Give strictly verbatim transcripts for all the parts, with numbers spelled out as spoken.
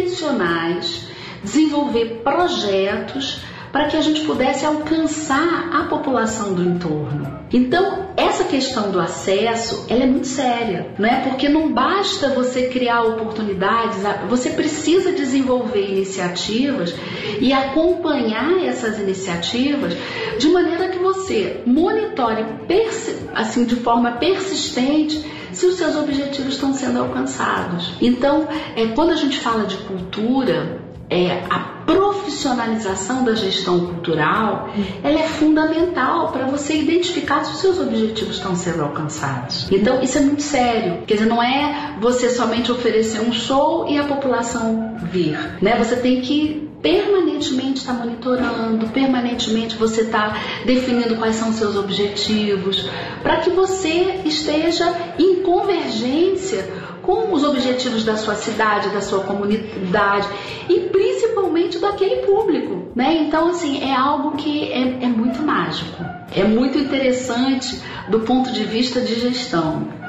intencionais, desenvolver projetos para que a gente pudesse alcançar a população do entorno. Então, essa questão do acesso, ela é muito séria, não é? Porque não basta você criar oportunidades, você precisa desenvolver iniciativas e acompanhar essas iniciativas de maneira que você monitore assim, de forma persistente se os seus objetivos estão sendo alcançados. Então, é, quando a gente fala de cultura, é, a profissionalização da gestão cultural, ela é fundamental para você identificar se os seus objetivos estão sendo alcançados. Então, isso é muito sério. Quer dizer, não é você somente oferecer um show e a população vir, né? Você tem que permanentemente estar monitorando, permanentemente você está definindo quais são os seus objetivos, para que você esteja em convergência com os objetivos da sua cidade, da sua comunidade e principalmente daquele público, né? Então, assim, é algo que é, é muito mágico, é muito interessante do ponto de vista de gestão.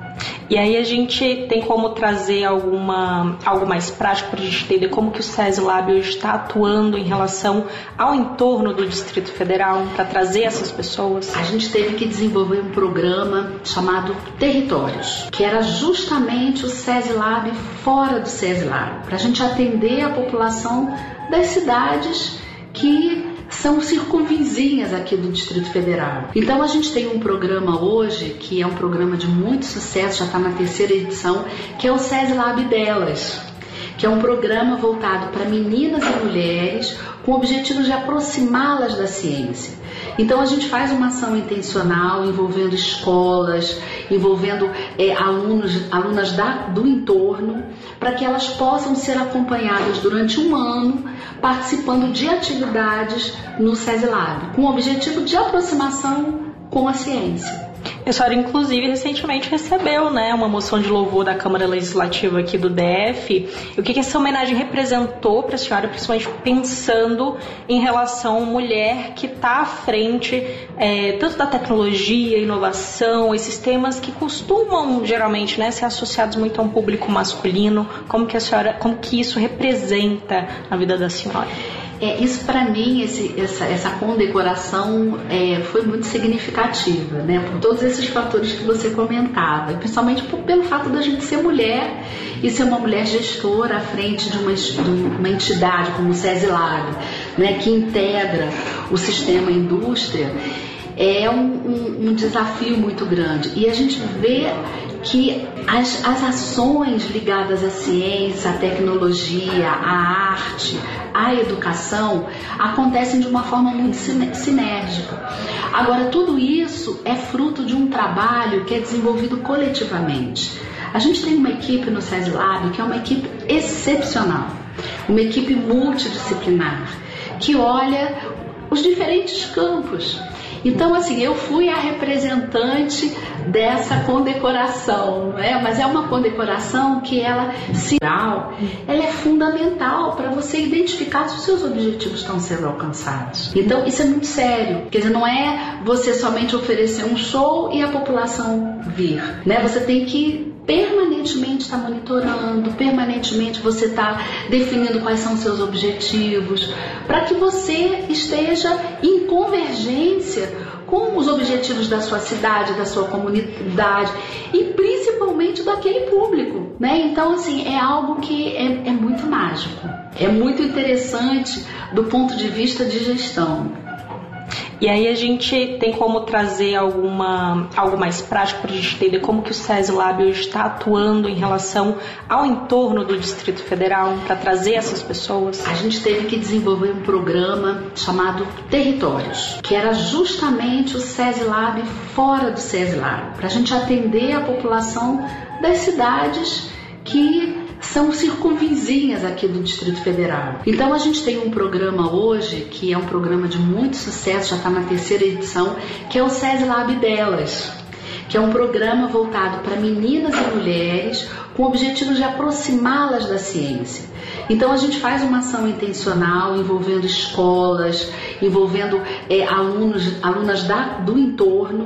E aí a gente tem como trazer alguma, algo mais prático para a gente entender como que o SESI-Lab hoje está atuando em relação ao entorno do Distrito Federal, para trazer essas pessoas? A gente teve que desenvolver um programa chamado Territórios, que era justamente o SESI-Lab fora do SESI-Lab, para a gente atender a população das cidades que são circunvizinhas aqui do Distrito Federal. Então a gente tem um programa hoje, que é um programa de muito sucesso, já está na terceira edição, que é o SESI-Lab Delas, que é um programa voltado para meninas e mulheres com o objetivo de aproximá-las da ciência. Então a gente faz uma ação intencional envolvendo escolas, envolvendo é, alunos, alunas da, do entorno, para que elas possam ser acompanhadas durante um ano, participando de atividades no SESI-Lab, com o objetivo de aproximação com a ciência. A senhora, inclusive, recentemente recebeu, né, uma moção de louvor da Câmara Legislativa aqui do D F. E o que, que essa homenagem representou para a senhora, principalmente pensando em relação à mulher que está à frente é, tanto da tecnologia, inovação, esses temas que costumam geralmente, né, ser associados muito a um público masculino. Como que a senhora, como que isso representa na vida da senhora? É, isso para mim, esse, essa, essa condecoração é, foi muito significativa, né, por todos esses fatores que você comentava, e principalmente por, pelo fato da gente ser mulher e ser uma mulher gestora à frente de uma, de uma entidade como o SESI-Lab, né, que integra o sistema indústria. É um, um, um desafio muito grande, e a gente vê que as, as ações ligadas à ciência, à tecnologia, à arte, à educação acontecem de uma forma muito sinérgica. Agora, tudo isso é fruto de um trabalho que é desenvolvido coletivamente. A gente tem uma equipe no SESI-Lab que é uma equipe excepcional, uma equipe multidisciplinar, que olha os diferentes campos. Então, assim, eu fui a representante dessa condecoração, né? Mas é uma condecoração que ela, ela é fundamental para você identificar se os seus objetivos estão sendo alcançados. Então, isso é muito sério. Quer dizer, não é você somente oferecer um show e a população vir, né? Você tem que permanentemente estar monitorando, permanentemente você está definindo quais são os seus objetivos, para que você esteja em convergência com os objetivos da sua cidade, da sua comunidade e principalmente daquele público, né? Então, assim, é algo que é, é muito mágico, é muito interessante do ponto de vista de gestão. E aí a gente tem como trazer alguma, algo mais prático para a gente entender como que o SESI-Lab hoje está atuando em relação ao entorno do Distrito Federal, para trazer essas pessoas? A gente teve que desenvolver um programa chamado Territórios, que era justamente o SESI-Lab fora do SESI-Lab, para a gente atender a população das cidades que são circunvizinhas aqui do Distrito Federal. Então a gente tem um programa hoje, que é um programa de muito sucesso, já está na terceira edição, que é o SESI-Lab Delas, que é um programa voltado para meninas e mulheres com o objetivo de aproximá-las da ciência. Então a gente faz uma ação intencional envolvendo escolas, envolvendo é, alunos, alunas da, do entorno,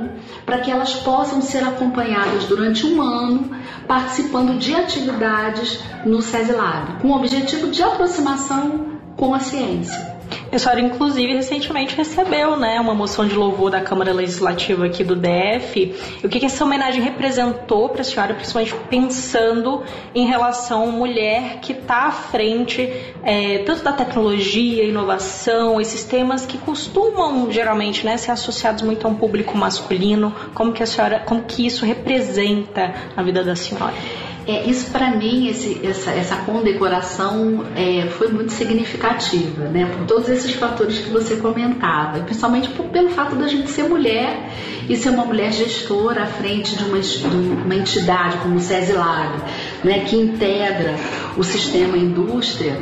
para que elas possam ser acompanhadas durante um ano, participando de atividades no SESI-Lab, com o objetivo de aproximação com a ciência. A senhora, inclusive, recentemente recebeu, né, uma moção de louvor da Câmara Legislativa aqui do D F. E o que, que essa homenagem representou para a senhora, principalmente pensando em relação à mulher que está à frente é, tanto da tecnologia, inovação, esses temas que costumam, geralmente, né, ser associados muito a um público masculino. Como que a senhora, como que isso representa a vida da senhora? É, isso para mim, esse, essa, essa condecoração é, foi muito significativa, né, por todos esses fatores que você comentava, e principalmente por, pelo fato da gente ser mulher e ser uma mulher gestora à frente de uma, de uma entidade como o SESI-Lab, né, que integra o sistema indústria.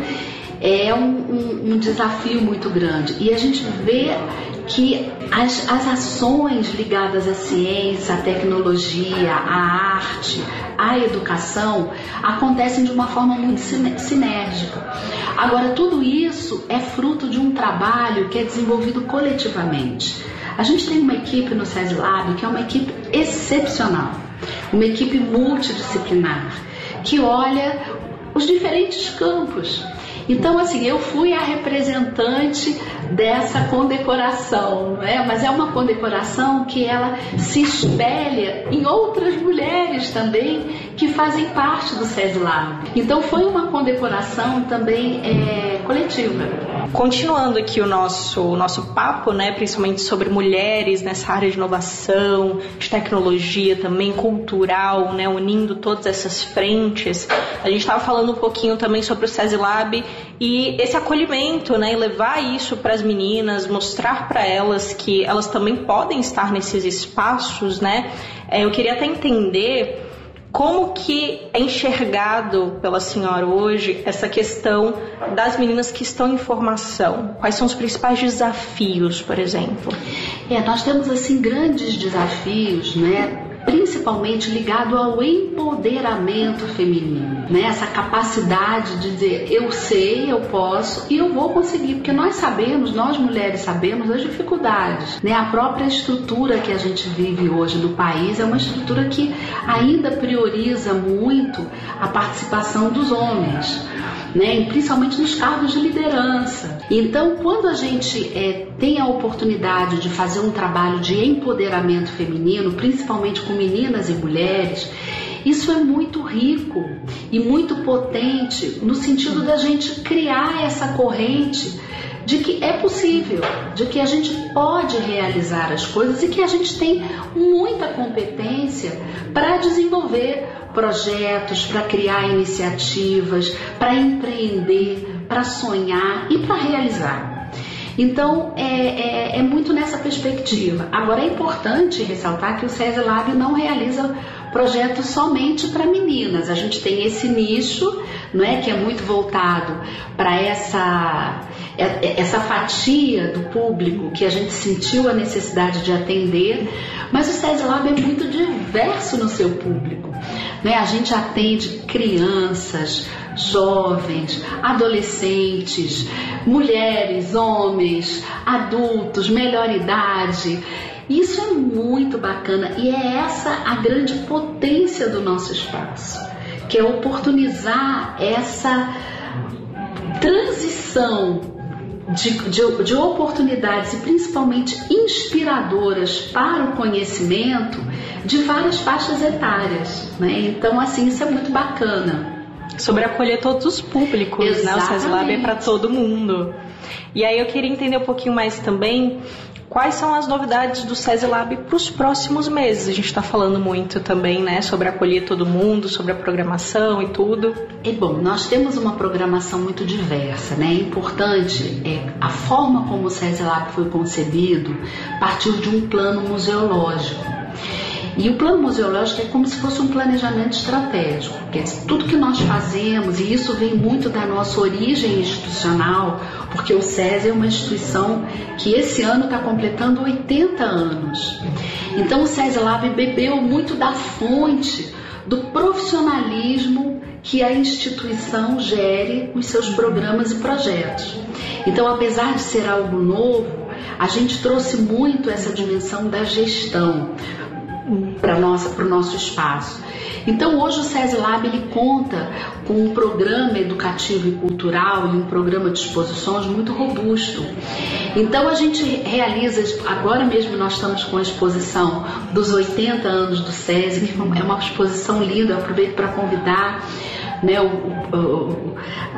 É um, um, um desafio muito grande, e a gente vê que as, as ações ligadas à ciência, à tecnologia, à arte, à educação acontecem de uma forma muito sinérgica. Agora, tudo isso é fruto de um trabalho que é desenvolvido coletivamente. A gente tem uma equipe no SESI-Lab que é uma equipe excepcional, uma equipe multidisciplinar, que olha os diferentes campos. Então, assim, eu fui a representante dessa condecoração, né? Mas é uma condecoração que ela se espelha em outras mulheres também que fazem parte do SESI-Lab. Então, foi uma condecoração também é, coletiva. Continuando aqui o nosso, o nosso papo, né, principalmente sobre mulheres nessa área de inovação, de tecnologia também, cultural, né, unindo todas essas frentes, a gente estava falando um pouquinho também sobre o SESI-Lab e esse acolhimento, né, e levar isso para as meninas, mostrar para elas que elas também podem estar nesses espaços, né. É, eu queria até entender como que é enxergado pela senhora hoje essa questão das meninas que estão em formação? Quais são os principais desafios, por exemplo? É, nós temos assim grandes desafios, né? Principalmente ligado ao empoderamento feminino, né? Essa capacidade de dizer eu sei, eu posso e eu vou conseguir, porque nós sabemos, nós mulheres sabemos as dificuldades, né? A própria estrutura que a gente vive hoje no país é uma estrutura que ainda prioriza muito a participação dos homens, né? Principalmente nos cargos de liderança. Então, quando a gente é, tem a oportunidade de fazer um trabalho de empoderamento feminino, principalmente com meninas e mulheres, isso é muito rico e muito potente no sentido da gente criar essa corrente de que é possível, de que a gente pode realizar as coisas e que a gente tem muita competência para desenvolver projetos, para criar iniciativas, para empreender, para sonhar e para realizar. Então, é, é, é muito nessa perspectiva. Agora, é importante ressaltar que o SESI-Lab não realiza projetos somente para meninas. A gente tem esse nicho, não é, que é muito voltado para essa, essa fatia do público que a gente sentiu a necessidade de atender, mas o SESI-Lab é muito diverso no seu público, né? A gente atende crianças, jovens, adolescentes, mulheres, homens, adultos, melhor idade. Isso é muito bacana e é essa a grande potência do nosso espaço, que é oportunizar essa transição de, de, de oportunidades e principalmente inspiradoras para o conhecimento de várias faixas etárias, né? Então, assim, isso é muito bacana. Sobre acolher todos os públicos, né? O SESI-Lab é para todo mundo. E aí eu queria entender um pouquinho mais também quais são as novidades do SESI-Lab para os próximos meses. A gente está falando muito também, né, sobre acolher todo mundo, sobre a programação e tudo. E bom, nós temos uma programação muito diversa, né? É importante, é, a forma como o SESI-Lab foi concebido partiu de um plano museológico. E o plano museológico é como se fosse um planejamento estratégico, porque tudo que nós fazemos, e isso vem muito da nossa origem institucional, porque o SESI é uma instituição que esse ano está completando oitenta anos. Então o SESI-Lab bebeu muito da fonte do profissionalismo que a instituição gere os seus programas e projetos. Então, apesar de ser algo novo, a gente trouxe muito essa dimensão da gestão, para nossa, para o nosso espaço. Então hoje o SESI Lab ele conta com um programa educativo e cultural e um programa de exposições muito robusto. Então a gente realiza, agora mesmo nós estamos com a exposição dos oitenta anos do SESI, que é uma exposição linda, eu aproveito para convidar, né, o, o, o,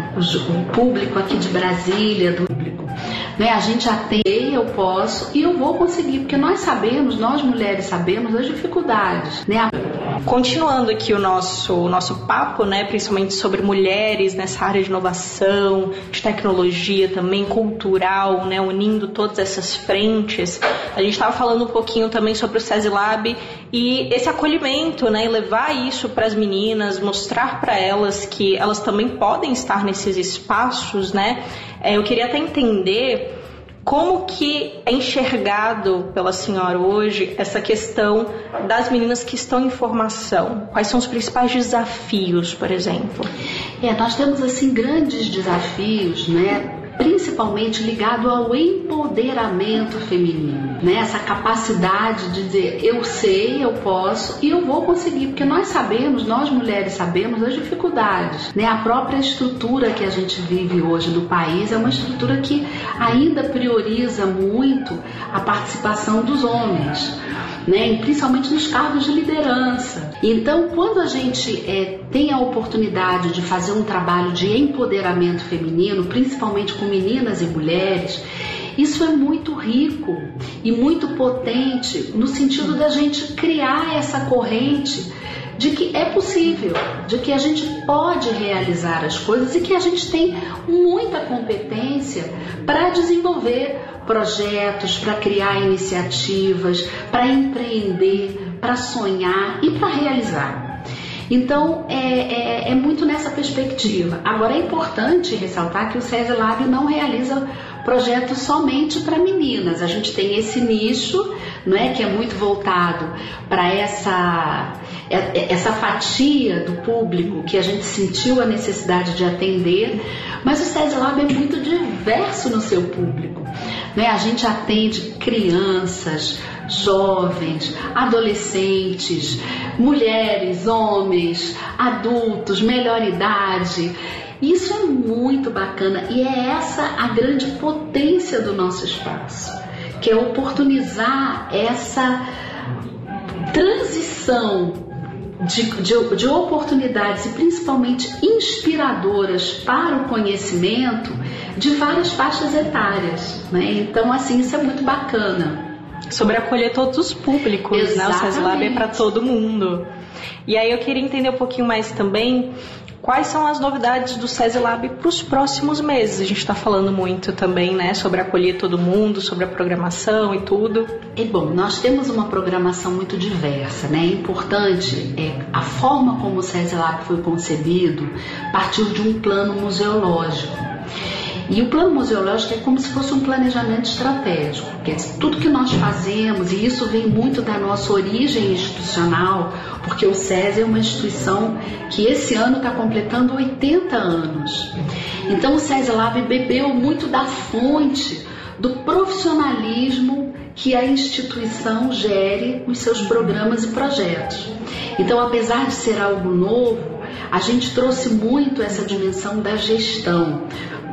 o público aqui de Brasília, do público. Né, a gente atende, eu posso e eu vou conseguir, porque nós sabemos, nós mulheres sabemos as dificuldades, né? Continuando aqui o nosso, o nosso papo, né, principalmente sobre mulheres nessa área de inovação, de tecnologia também, cultural, né, unindo todas essas frentes, a gente estava falando um pouquinho também sobre o SESI Lab e esse acolhimento, né, e levar isso para as meninas, mostrar para elas que elas também podem estar nesses espaços, né? É, eu queria até entender como que é enxergado pela senhora hoje essa questão das meninas que estão em formação? Quais são os principais desafios, por exemplo? É, nós temos assim grandes desafios, né? Principalmente ligado ao empoderamento feminino, né? Essa capacidade de dizer eu sei, eu posso e eu vou conseguir, porque nós sabemos, nós mulheres sabemos as dificuldades, né? A própria estrutura que a gente vive hoje no país é uma estrutura que ainda prioriza muito a participação dos homens, né? Principalmente nos cargos de liderança. Então, quando a gente é, tem a oportunidade de fazer um trabalho de empoderamento feminino, principalmente com meninas e mulheres, isso é muito rico e muito potente no sentido da gente criar essa corrente de que é possível, de que a gente pode realizar as coisas e que a gente tem muita competência para desenvolver projetos, para criar iniciativas, para empreender, para sonhar e para realizar. Então, é, é, é muito nessa perspectiva. Agora, é importante ressaltar que o SESI Lab não realiza projetos somente para meninas. A gente tem esse nicho, não é, que é muito voltado para essa, essa fatia do público que a gente sentiu a necessidade de atender, mas o SESI Lab é muito diverso no seu público. Né? A gente atende crianças, jovens, adolescentes, mulheres, homens, adultos, melhor idade. Isso é muito bacana e é essa a grande potência do nosso espaço, que é oportunizar essa transição de, de, de oportunidades e principalmente inspiradoras para o conhecimento de várias faixas etárias, né? Então, assim, isso é muito bacana. Sobre acolher todos os públicos, né? O SESI Lab é para todo mundo. E aí eu queria entender um pouquinho mais também quais são as novidades do SESI Lab para os próximos meses. A gente está falando muito também, né, sobre acolher todo mundo, sobre a programação e tudo. É bom, nós temos uma programação muito diversa, né? É importante, é, a forma como o SESI Lab foi concebido partiu de um plano museológico. E o plano museológico é como se fosse um planejamento estratégico, quer dizer, tudo que nós fazemos, e isso vem muito da nossa origem institucional, porque o SESI é uma instituição que esse ano está completando oitenta anos. Então o SESI Lab bebeu muito da fonte do profissionalismo que a instituição gere os seus programas e projetos. Então, apesar de ser algo novo, a gente trouxe muito essa dimensão da gestão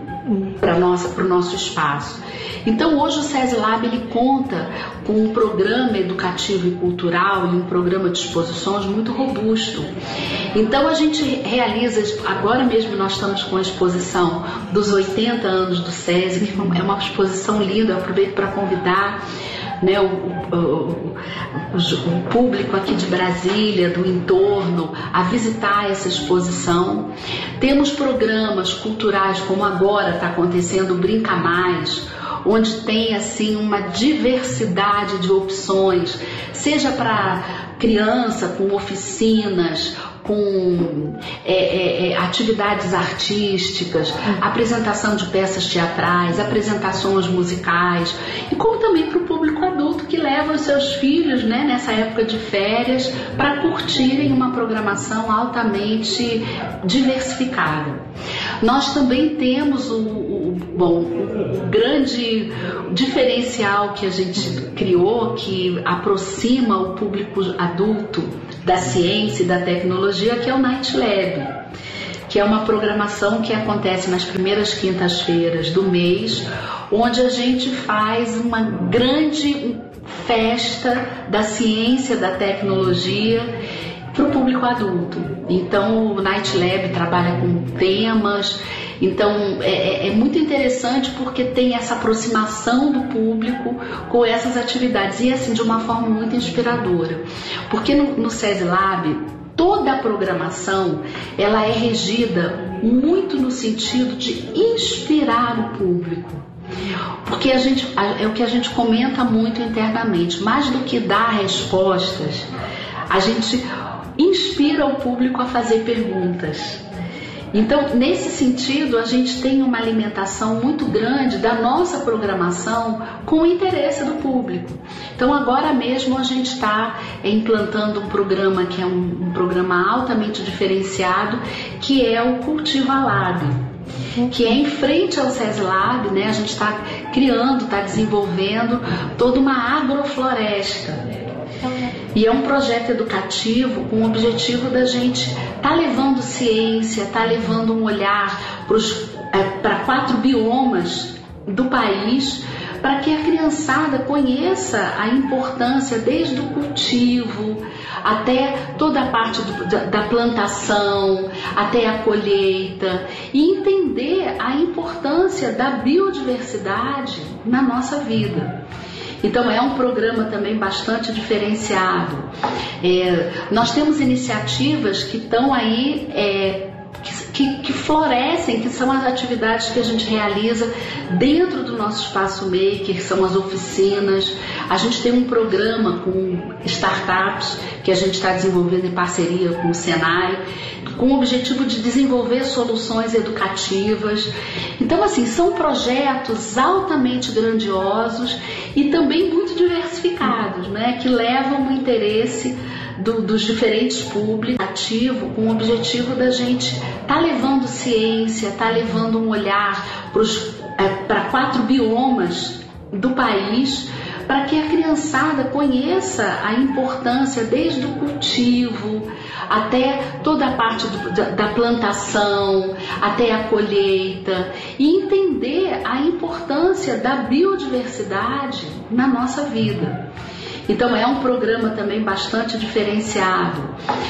para o nosso espaço. Então hoje o SESI Lab ele conta com um programa educativo e cultural e um programa de exposições muito robusto. Então a gente realiza, agora mesmo nós estamos com a exposição dos oitenta anos do SESI, que é uma exposição linda, eu aproveito para convidar, né, o, o, o, o público aqui de Brasília, do entorno, a visitar essa exposição. Temos programas culturais, como agora está acontecendo o Brinca Mais, onde tem assim uma diversidade de opções, seja para criança, com oficinas, com é, é, é, atividades artísticas, apresentação de peças teatrais, apresentações musicais, e como também para o público adulto que leva os seus filhos, né, nessa época de férias para curtirem uma programação altamente diversificada. Nós também temos o, o, bom, o, o grande diferencial que a gente criou, que aproxima o público adulto da ciência e da tecnologia, que é o Night Lab, que é uma programação que acontece nas primeiras quintas-feiras do mês, onde a gente faz uma grande festa da ciência, da tecnologia para o público adulto. Então o Night Lab trabalha com temas, então é, é muito interessante porque tem essa aproximação do público com essas atividades e assim de uma forma muito inspiradora, porque no, no SESI Lab toda a programação ela é regida muito no sentido de inspirar o público. Porque a gente, é o que a gente comenta muito internamente, mais do que dar respostas, a gente inspira o público a fazer perguntas. Então, nesse sentido, a gente tem uma alimentação muito grande da nossa programação com o interesse do público. Então, agora mesmo a gente está implantando um programa que é um, um programa altamente diferenciado, que é o Cultiva Lab, que é em frente ao SESI Lab, né? A gente está criando, está desenvolvendo toda uma agrofloresta. E é um projeto educativo com o objetivo da gente estar tá levando ciência, estar tá levando um olhar para é, quatro biomas do país, para que a criançada conheça a importância desde o cultivo até toda a parte do, da, da plantação, até a colheita, e entender a importância da biodiversidade na nossa vida. Então é um programa também bastante diferenciado. É, nós temos iniciativas que estão aí, é, que, que, que florescem, que são as atividades que a gente realiza dentro do nosso espaço maker, que são as oficinas. A gente tem um programa com startups que a gente está desenvolvendo em parceria com o Senai, com o objetivo de desenvolver soluções educativas. Então, assim, são projetos altamente grandiosos e também muito diversificados, né, que levam o interesse do, dos diferentes públicos ativo, com o objetivo da gente estar tá levando ciência, estar tá levando um olhar para é, quatro biomas do país, para que a criançada conheça a importância desde o cultivo até toda a parte do, da, da plantação, até a colheita, e entender a importância da biodiversidade na nossa vida. Então é um programa também bastante diferenciado.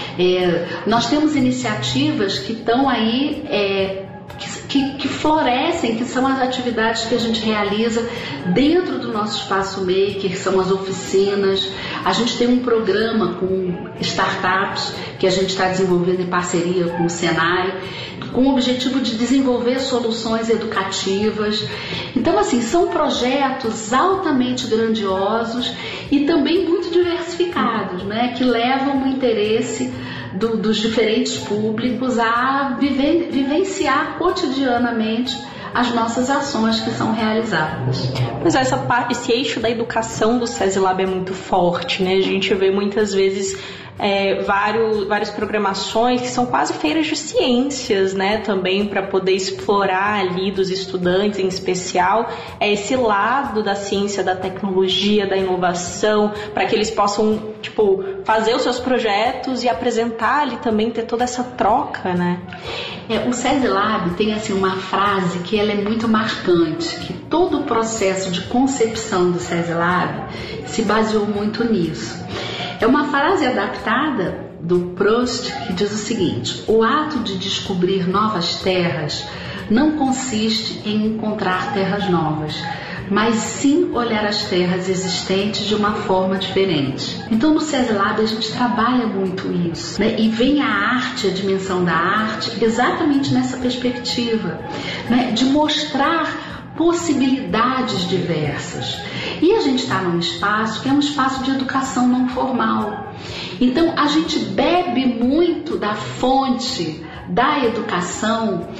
É, nós temos iniciativas que estão aí é, Que, que florescem, que são as atividades que a gente realiza dentro do nosso espaço maker, que são as oficinas. A gente tem um programa com startups que a gente está desenvolvendo em parceria com o Senai, com o objetivo de desenvolver soluções educativas. Então, assim, são projetos altamente grandiosos e também muito diversificados, né, que levam o interesse Do, dos diferentes públicos a viver, vivenciar cotidianamente as nossas ações que são realizadas. Mas essa parte, esse eixo da educação do SESI Lab é muito forte, né? A gente vê muitas vezes é, vários, várias programações que são quase feiras de ciências, né? Também para poder explorar ali dos estudantes em especial é esse lado da ciência, da tecnologia, da inovação, para que eles possam, tipo, fazer os seus projetos e apresentar ali também, ter toda essa troca, né? É, o SESI Lab tem assim uma frase que ela é muito marcante, que todo o processo de concepção do SESI Lab se baseou muito nisso. É uma frase adaptada do Proust que diz o seguinte: o ato de descobrir novas terras não consiste em encontrar terras novas, mas sim olhar as terras existentes de uma forma diferente. Então no SESI Lab a gente trabalha muito isso, né? E vem a arte, a dimensão da arte, exatamente nessa perspectiva, né? De mostrar possibilidades diversas. E a gente está num espaço que é um espaço de educação não formal. Então a gente bebe muito da fonte da educação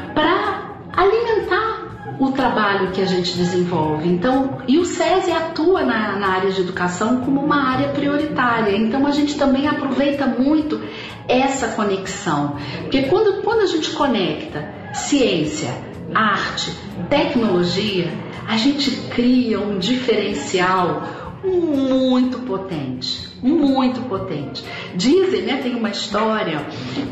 para alimentar o trabalho que a gente desenvolve. Então, e o SESI atua na, na área de educação como uma área prioritária. Então a gente também aproveita muito essa conexão. Porque quando, quando a gente conecta ciência, arte, tecnologia, a gente cria um diferencial muito potente, muito potente. Dizem, né, tem uma história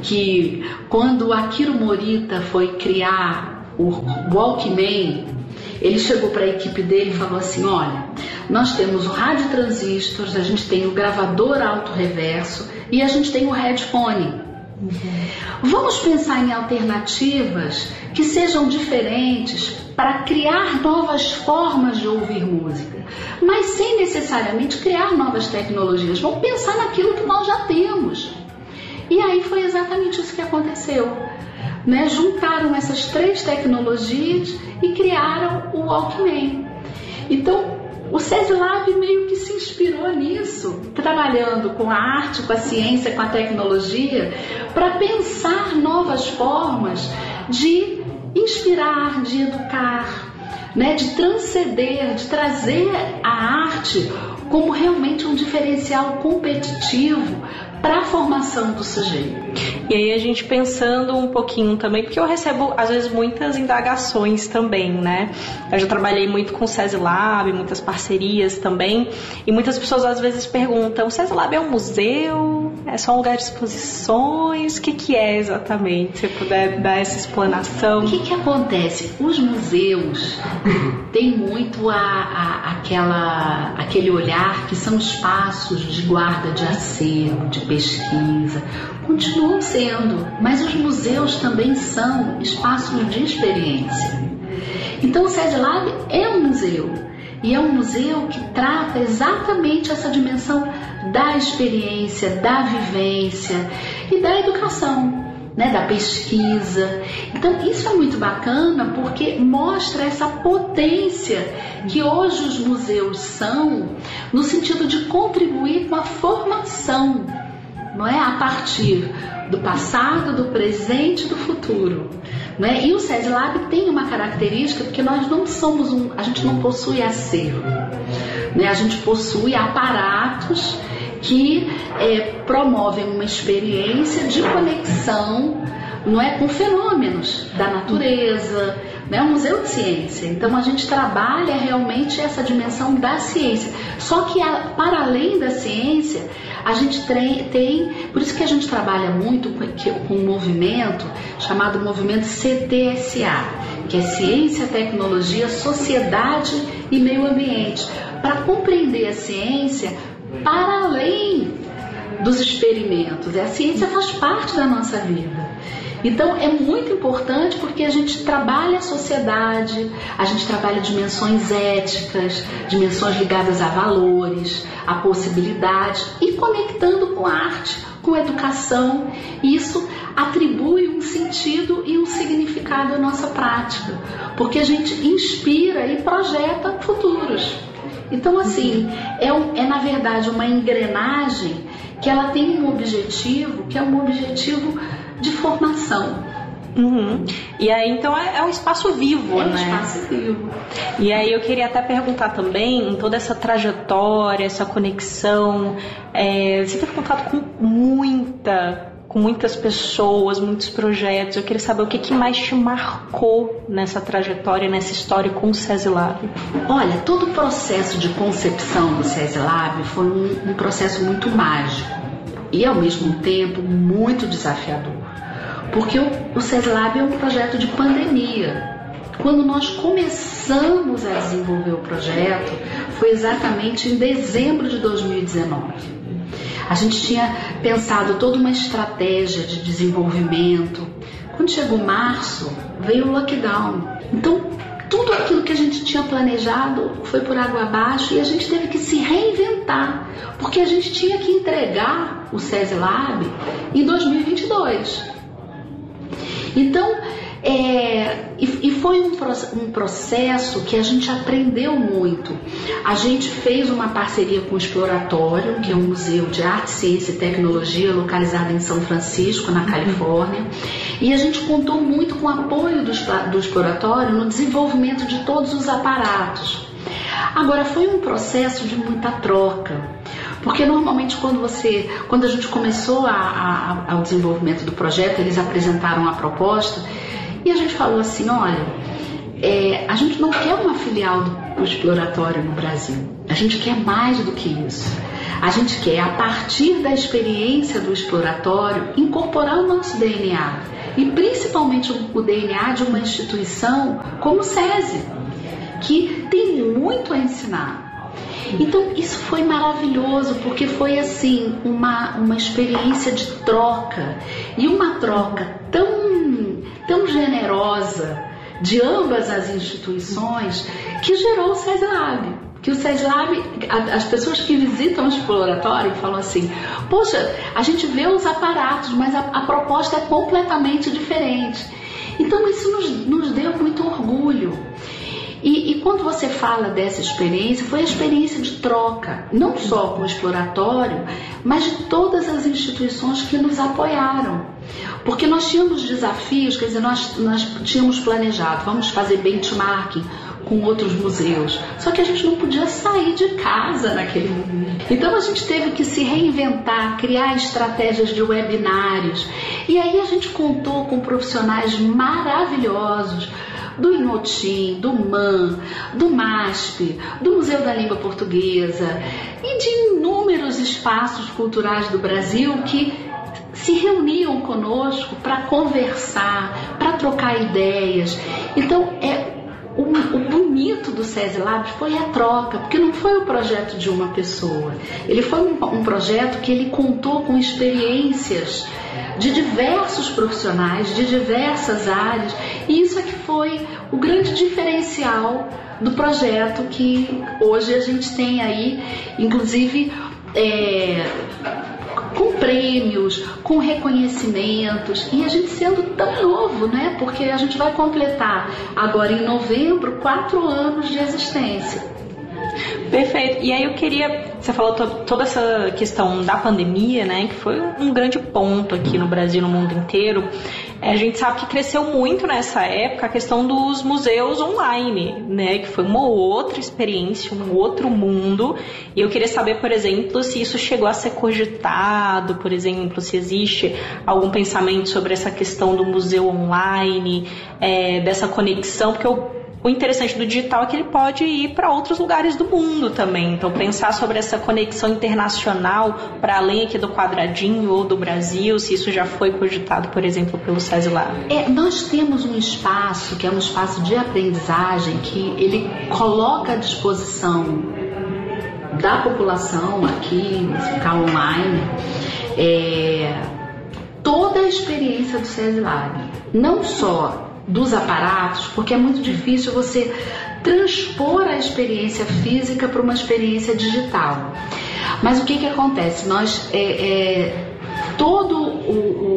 que quando Akira Morita foi criar o Walkman, ele chegou para a equipe dele e falou assim: olha, nós temos o rádio transistor, a gente tem o gravador auto-reverso e a gente tem o headphone. Uhum. Vamos pensar em alternativas que sejam diferentes para criar novas formas de ouvir música, mas sem necessariamente criar novas tecnologias. Vamos pensar naquilo que nós já temos. E aí foi exatamente isso que aconteceu, né? Juntaram essas três tecnologias e criaram o Walkman. Então o SESI-Lab meio que se inspirou nisso, trabalhando com a arte, com a ciência, com a tecnologia, para pensar novas formas de inspirar, de educar, né, de transcender, de trazer a arte como realmente um diferencial competitivo para a formação do sujeito. E aí a gente pensando um pouquinho também, porque eu recebo às vezes muitas indagações também, né? Eu já trabalhei muito com o SESI-Lab, muitas parcerias também, e muitas pessoas às vezes perguntam: o SESI-Lab é um museu? É só um lugar de exposições? O que que é exatamente? Se você puder dar essa explanação. O que que acontece? Os museus têm muito a, a, aquela, aquele olhar que são espaços de guarda de acervo, de pesquisa, continuam sendo, mas os museus também são espaços de experiência. Então o SESI-Lab é um museu, e é um museu que trata exatamente essa dimensão da experiência, da vivência e da educação, né, da pesquisa. Então isso é muito bacana porque mostra essa potência que hoje os museus são, no sentido de contribuir com a formação, não é, a partir do passado, do presente e do futuro, não é? E o SESI-Lab tem uma característica, porque nós não somos um, a gente não possui acervo, né? A gente possui aparatos que é, promovem uma experiência de conexão, não é, com fenômenos da natureza, né? É um museu de ciência, então a gente trabalha realmente essa dimensão da ciência, só que a, para além da ciência a gente tem, tem, por isso que a gente trabalha muito com, com um movimento chamado movimento C T S A, que é Ciência, Tecnologia, Sociedade e Meio Ambiente, para compreender a ciência para além dos experimentos. A ciência faz parte da nossa vida. Então é muito importante porque a gente trabalha a sociedade, a gente trabalha dimensões éticas, dimensões ligadas a valores, a possibilidades, e conectando com a arte, com a educação. Isso atribui um sentido e um significado à nossa prática, porque a gente inspira e projeta futuros. Então, assim, é, um, é na verdade uma engrenagem que ela tem um objetivo, que é um objetivo de formação. Uhum. E aí, então, é, é um espaço vivo, é um né? espaço vivo. E aí eu queria até perguntar também, em toda essa trajetória, essa conexão, é, você teve contato com muita... com muitas pessoas, muitos projetos. Eu queria saber o que, que mais te marcou nessa trajetória, nessa história com o SESI-Lab. Olha, todo o processo de concepção do SESI-Lab foi um, um processo muito mágico e, ao mesmo tempo, muito desafiador. Porque o, o SESI-Lab é um projeto de pandemia. Quando nós começamos a desenvolver o projeto, foi exatamente em dezembro de dois mil e dezenove. A gente tinha pensado toda uma estratégia de desenvolvimento. Quando chegou março, veio o lockdown. Então, tudo aquilo que a gente tinha planejado foi por água abaixo e a gente teve que se reinventar, porque a gente tinha que entregar o SESI-Lab em dois mil e vinte e dois. Então, É, e, e foi um, um processo que a gente aprendeu muito. A gente fez uma parceria com o Exploratório, que é um museu de arte, ciência e tecnologia localizado em São Francisco, na Califórnia, e a gente contou muito com o apoio do, do Exploratório no desenvolvimento de todos os aparatos. Agora, foi um processo de muita troca, porque normalmente quando você, quando a gente começou a, a, ao desenvolvimento do projeto, eles apresentaram a proposta. E a gente falou assim, olha, é, a gente não quer uma filial do, do exploratório no Brasil, a gente quer mais do que isso. A gente quer, a partir da experiência do exploratório, incorporar o nosso D N A, e principalmente o D N A de uma instituição como o SESI, que tem muito a ensinar. Então isso foi maravilhoso, porque foi assim uma, uma experiência de troca, e uma troca tão, tão generosa de ambas as instituições, que gerou o SESI Lab. Que o SESI Lab, as pessoas que visitam o exploratório falam assim, poxa, a gente vê os aparatos, mas a, a proposta é completamente diferente. Então isso nos, nos deu muito orgulho. E, e quando você fala dessa experiência, foi a experiência de troca, não só com o exploratório, mas de todas as instituições que nos apoiaram. Porque nós tínhamos desafios, quer dizer, nós, nós tínhamos planejado, vamos fazer benchmarking com outros museus, só que a gente não podia sair de casa naquele momento. Então a gente teve que se reinventar, criar estratégias de webinários, e aí a gente contou com profissionais maravilhosos, do Inhotim, do M A N, do MASP, do Museu da Língua Portuguesa e de inúmeros espaços culturais do Brasil que se reuniam conosco para conversar, para trocar ideias. Então, é, o, o bonito do SESI Lab foi a troca, porque não foi o projeto de uma pessoa. Ele foi um, um projeto que ele contou com experiências de diversos profissionais, de diversas áreas, e isso é que foi o grande diferencial do projeto, que hoje a gente tem aí, inclusive, é, com prêmios, com reconhecimentos, e a gente sendo tão novo, né? Porque a gente vai completar agora em novembro quatro anos de existência. Perfeito. E aí eu queria, você falou to, toda essa questão da pandemia, né, que foi um grande ponto aqui no Brasil, no mundo inteiro. É, a gente sabe que cresceu muito nessa época a questão dos museus online, né, que foi uma outra experiência, um outro mundo. E eu queria saber, por exemplo, se isso chegou a ser cogitado, por exemplo, se existe algum pensamento sobre essa questão do museu online, é, dessa conexão, porque eu O interessante do digital é que ele pode ir para outros lugares do mundo também. Então, pensar sobre essa conexão internacional para além aqui do quadradinho ou do Brasil, se isso já foi cogitado, por exemplo, pelo SESI Lab. É, nós temos um espaço que é um espaço de aprendizagem que ele coloca à disposição da população aqui, ficar online, é, toda a experiência do SESI Lab. Não só dos aparatos, porque é muito difícil você transpor a experiência física para uma experiência digital. Mas o que que acontece? Nós, é, é, todo o,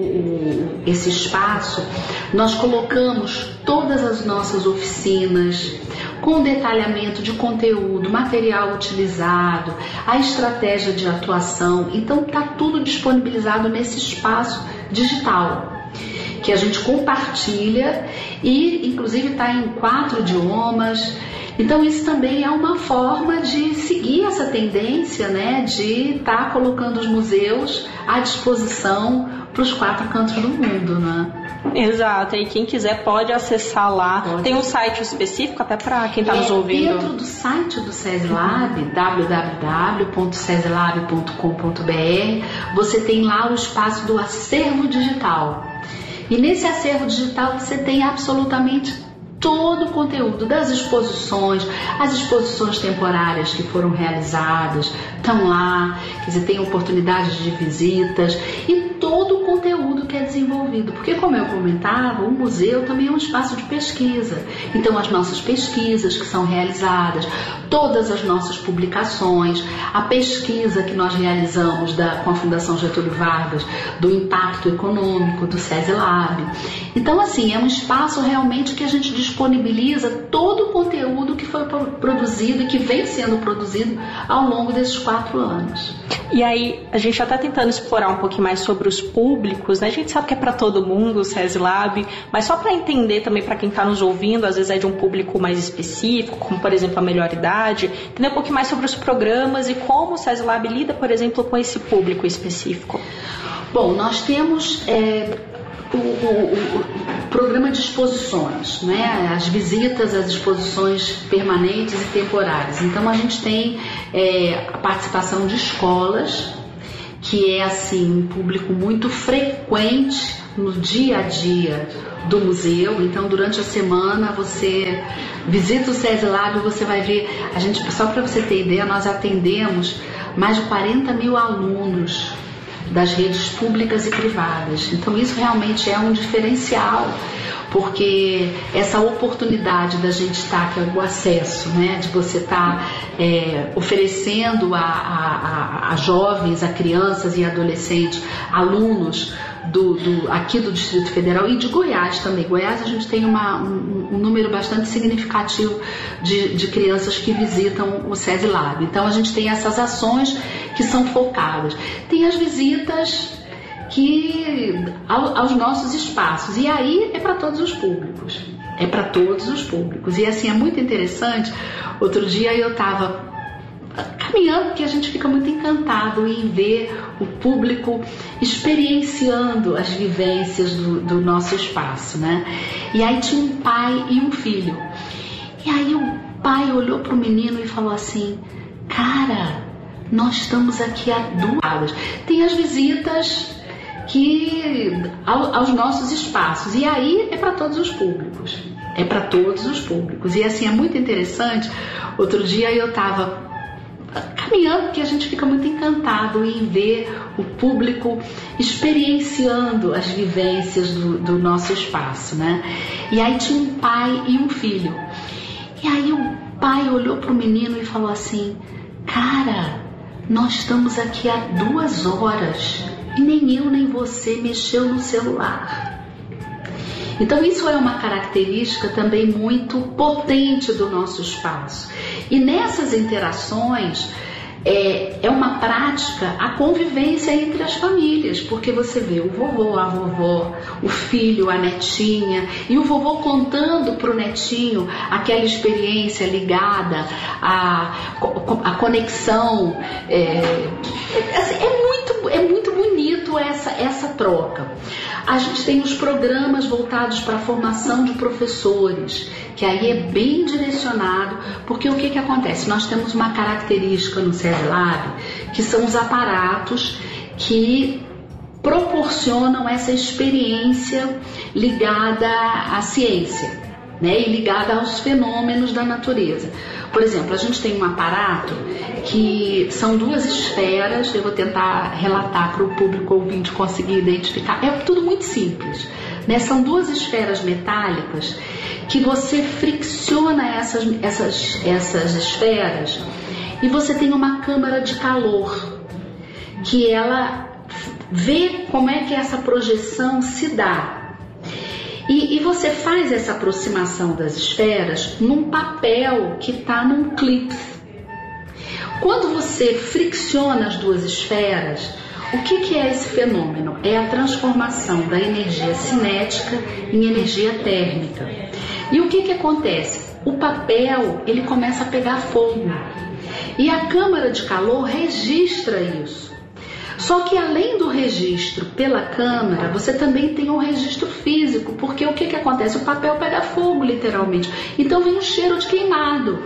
o, esse espaço, nós colocamos todas as nossas oficinas, com detalhamento de conteúdo, material utilizado, a estratégia de atuação. Então está tudo disponibilizado nesse espaço digital, que a gente compartilha e inclusive está em quatro idiomas. Então isso também é uma forma de seguir essa tendência, né, de estar tá colocando os museus à disposição para os quatro cantos do mundo, né? Exato, e quem quiser pode acessar lá. Pode. Tem um site específico até para quem está é, nos ouvindo. Dentro do site do SESI Lab, uhum. w w w ponto sesilab ponto com ponto b r, você tem lá o espaço do acervo digital. E nesse acervo digital você tem absolutamente todo o conteúdo das exposições, as exposições temporárias que foram realizadas, estão lá, quer dizer, tem oportunidades de visitas e todo o conteúdo que é desenvolvido. Porque, como eu comentava, o museu também é um espaço de pesquisa. Então, as nossas pesquisas que são realizadas, todas as nossas publicações, a pesquisa que nós realizamos da, com a Fundação Getúlio Vargas, do impacto econômico do SESI Lab. Então, assim, é um espaço realmente que a gente disponibiliza todo o conteúdo que foi produzido e que vem sendo produzido ao longo desses quatro anos. E aí, a gente já está tentando explorar um pouquinho mais sobre os públicos, né? A gente sabe que é para todo mundo o SESI Lab, mas só para entender também para quem está nos ouvindo, às vezes é de um público mais específico, como por exemplo a melhor idade, entender um pouquinho mais sobre os programas e como o SESI Lab lida, por exemplo, com esse público específico. Bom, nós temos... É... o, o, o programa de exposições, né? As visitas às exposições permanentes e temporárias. Então a gente tem é, a participação de escolas, que é assim um público muito frequente no dia a dia do museu. Então durante a semana você visita o SESI Lab e você vai ver, a gente, só para você ter ideia, nós atendemos mais de quarenta mil alunos das redes públicas e privadas. Então isso realmente é um diferencial, porque essa oportunidade da gente estar, que é o acesso, né, de você estar é, oferecendo a, a, a jovens, a crianças e adolescentes, alunos do, do, aqui do Distrito Federal e de Goiás também. Goiás a gente tem uma, um, um número bastante significativo de, de crianças que visitam o SESI Lab. Então a gente tem essas ações que são focadas. Tem as visitas que ao, aos nossos espaços, e aí é para todos os públicos, é para todos os públicos. E assim, é muito interessante. Outro dia eu estava caminhando, porque a gente fica muito encantado em ver o público experienciando as vivências do, do nosso espaço, né? E aí tinha um pai e um filho, e aí o pai olhou para o menino e falou assim: cara, nós estamos aqui há duas horas. Tem as visitas que ao, aos nossos espaços, e aí é para todos os públicos, é para todos os públicos. E assim, é muito interessante. Outro dia eu estava caminhando, porque a gente fica muito encantado em ver o público experienciando as vivências do, do nosso espaço, né? E aí tinha um pai e um filho, e aí o pai olhou para o menino e falou assim: cara, nós estamos aqui há duas horas e nem eu nem você mexeu no celular. Então isso é uma característica também muito potente do nosso espaço. E nessas interações é, é uma prática a convivência entre as famílias, porque você vê o vovô, a vovó, o filho, a netinha, e o vovô contando para o netinho aquela experiência ligada à, à conexão. É, é, muito, é muito bonito essa, essa troca. A gente tem os programas voltados para a formação de professores, que aí é bem direcionado, porque o que, que acontece? Nós temos uma característica no SESI Lab, que são os aparatos que proporcionam essa experiência ligada à ciência, né, e ligada aos fenômenos da natureza. Por exemplo, a gente tem um aparato que são duas esferas, eu vou tentar relatar para o público ouvinte conseguir identificar, é tudo muito simples, né? São duas esferas metálicas que você fricciona essas, essas, essas esferas, e você tem uma câmara de calor que ela vê como é que essa projeção se dá. E, e você faz essa aproximação das esferas num papel que está num clipe. Quando você fricciona as duas esferas, o que, que é esse fenômeno? É a transformação da energia cinética em energia térmica. E o que, que acontece? O papel ele começa a pegar fogo, e a câmara de calor registra isso. Só que além do registro pela câmera, você também tem um registro físico, porque o que, que acontece? O papel pega fogo, literalmente. Então vem um cheiro de queimado.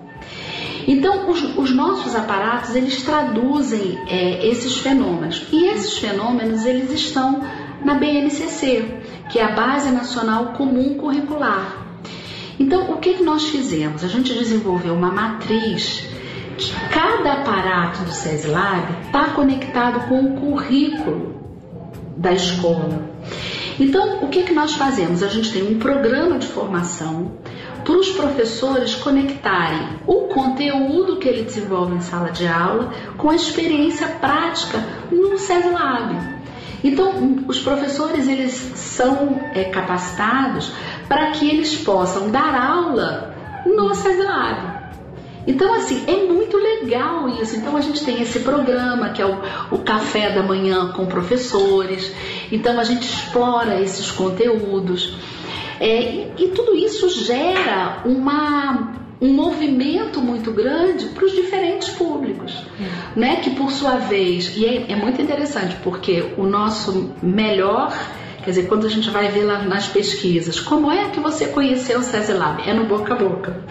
Então os, os nossos aparatos, eles traduzem é, esses fenômenos. E esses fenômenos, eles estão na B N C C, que é a Base Nacional Comum Curricular. Então o que, que nós fizemos? A gente desenvolveu uma matriz que cada aparato do SESI Lab está conectado com o currículo da escola. Então, o que, que nós fazemos? A gente tem um programa de formação para os professores conectarem o conteúdo que ele desenvolve em sala de aula com a experiência prática no SESI Lab. Então, os professores eles são é, capacitados para que eles possam dar aula no SESI Lab. Então, assim, é muito legal isso. Então, a gente tem esse programa que é o, o café da manhã com professores. Então, a gente explora esses conteúdos. É, e, e tudo isso gera uma, um movimento muito grande para os diferentes públicos, é. né? Que, por sua vez, e é, é muito interessante, porque o nosso melhor Quer dizer, quando a gente vai ver lá nas pesquisas, como é que você conheceu o SESI-Lab? É no boca a boca.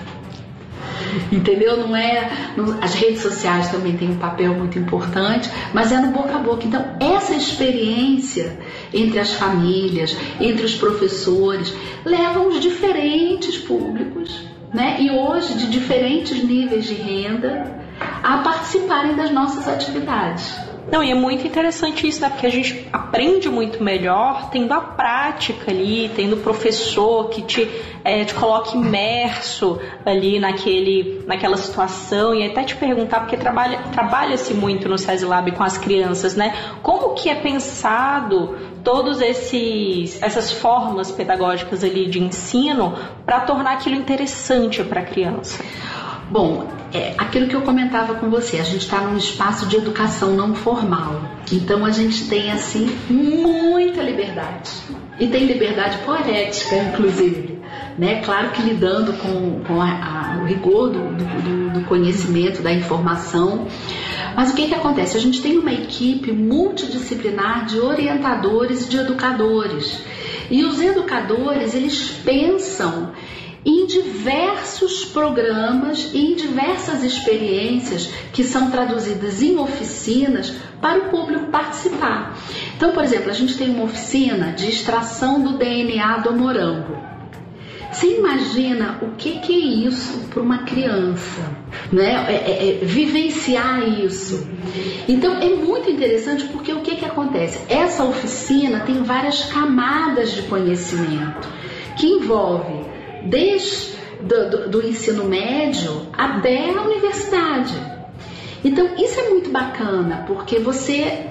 Entendeu? Não é, não, as redes sociais também têm um papel muito importante, mas é no boca a boca. Então, essa experiência entre as famílias, entre os professores, leva os diferentes públicos, né? E hoje, de diferentes níveis de renda, a participarem das nossas atividades. Não, e é muito interessante isso, né? Porque a gente aprende muito melhor tendo a prática ali, tendo o professor que te, é, te coloca imerso ali naquele, naquela situação. E até te perguntar, porque trabalha, trabalha-se muito no SESI-Lab com as crianças, né? Como que é pensado todos esses essas formas pedagógicas ali de ensino para tornar aquilo interessante para a criança? Bom, é aquilo que eu comentava com você, a gente está num espaço de educação não formal, então a gente tem assim muita liberdade, e tem liberdade poética inclusive, né? Claro que lidando com, com a, a, o rigor do, do, do conhecimento, da informação, mas o que que acontece? A gente tem uma equipe multidisciplinar de orientadores e de educadores, e os educadores, eles pensam em diversos programas e em diversas experiências que são traduzidas em oficinas para o público participar. Então, por exemplo, a gente tem uma oficina de extração do D N A do morango. Você imagina o que, que é isso para uma criança, né? É, é, é, vivenciar isso. Então, é muito interessante porque o que, que acontece? Essa oficina tem várias camadas de conhecimento que envolve desde do, do, do ensino médio até a universidade. Então isso é muito bacana, porque você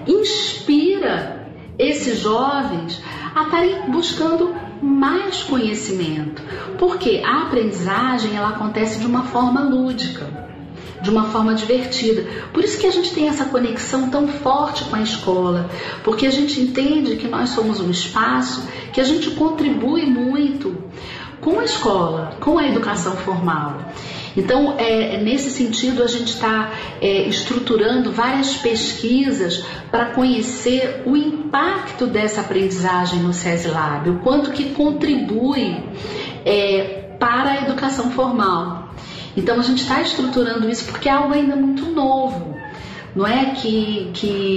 inspira esses jovens a estarem buscando mais conhecimento, porque a aprendizagem ela acontece de uma forma lúdica, de uma forma divertida. Por isso que a gente tem essa conexão tão forte com a escola, porque a gente entende que nós somos um espaço que a gente contribui muito com a escola, com a educação formal. Então, é, nesse sentido, a gente está é, estruturando várias pesquisas para conhecer o impacto dessa aprendizagem no SESI-Lab, o quanto que contribui é, para a educação formal. Então, a gente está estruturando isso porque é algo ainda muito novo, não é que,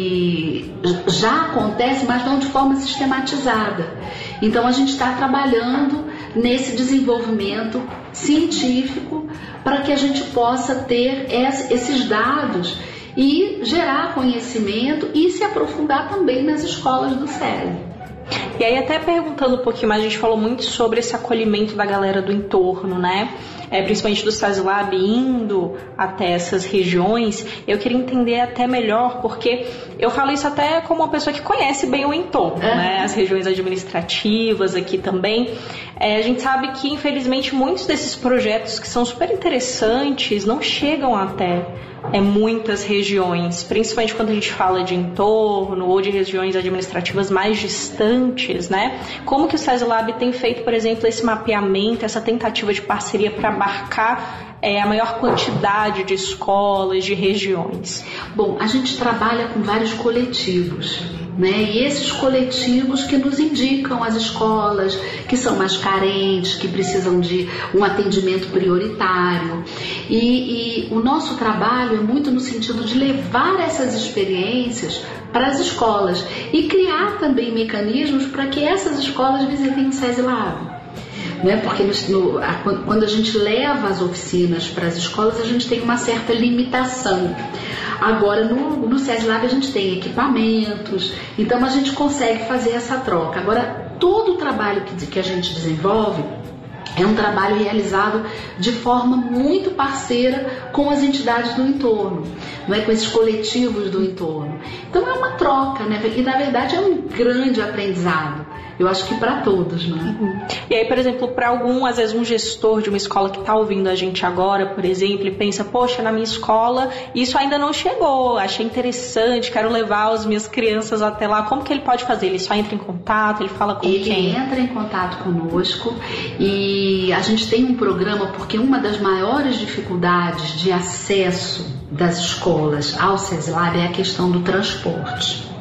que já acontece, mas não de forma sistematizada. Então, a gente está trabalhando nesse desenvolvimento científico para que a gente possa ter esses dados e gerar conhecimento e se aprofundar também nas escolas do SESI. E aí, até perguntando um pouquinho mais, a gente falou muito sobre esse acolhimento da galera do entorno, né? É, principalmente do SESI-Lab indo até essas regiões. Eu queria entender até melhor, porque eu falo isso até como uma pessoa que conhece bem o entorno, é. né? As regiões administrativas aqui também. É, a gente sabe que, infelizmente, muitos desses projetos que são super interessantes não chegam até é, muitas regiões, principalmente quando a gente fala de entorno ou de regiões administrativas mais distantes, né? Como que o SESI-Lab tem feito, por exemplo, esse mapeamento, essa tentativa de parceria para abarcar é, a maior quantidade de escolas, de regiões? Bom, a gente trabalha com vários coletivos, né? E esses coletivos que nos indicam as escolas que são mais carentes, que precisam de um atendimento prioritário. E, e o nosso trabalho é muito no sentido de levar essas experiências para as escolas e criar também mecanismos para que essas escolas visitem o SESI-Lab. Né? Porque no, a, quando a gente leva as oficinas para as escolas, a gente tem uma certa limitação. Agora, no, no SESI-Lab a gente tem equipamentos, então a gente consegue fazer essa troca. Agora, todo o trabalho que, que a gente desenvolve é um trabalho realizado de forma muito parceira com as entidades do entorno, não é? Com esses coletivos do entorno. Então é uma troca, né? E na verdade é um grande aprendizado. Eu acho que para todos, né? Uhum. E aí, por exemplo, para algum, às vezes um gestor de uma escola que está ouvindo a gente agora, por exemplo, e pensa, poxa, na minha escola isso ainda não chegou, achei interessante, quero levar as minhas crianças até lá. Como que ele pode fazer? Ele só entra em contato, ele fala com ele quem? Ele entra em contato conosco e a gente tem um programa, porque uma das maiores dificuldades de acesso das escolas ao SESI-Lab é a questão do transporte.